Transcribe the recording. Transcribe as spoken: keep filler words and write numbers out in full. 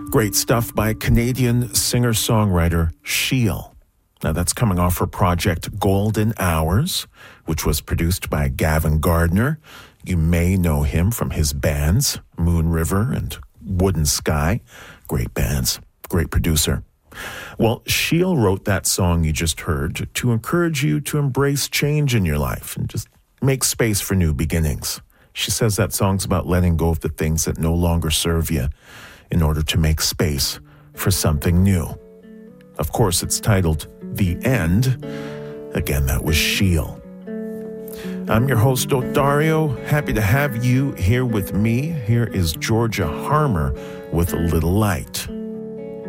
Great stuff by Canadian singer-songwriter Sheil. Now that's coming off her project Golden Hours, which was produced by Gavin Gardner. You may know him from his bands, Moon River and Wooden Sky. Great bands, great producer. Well, Sheil wrote that song you just heard to encourage you to embrace change in your life and just make space for new beginnings. She says that song's about letting go of the things that no longer serve you in order to make space for something new. Of course, it's titled The End. Again, that was Sheil. I'm your host, Otario. Happy to have you here with me. Here is Georgia Harmer with A Little Light.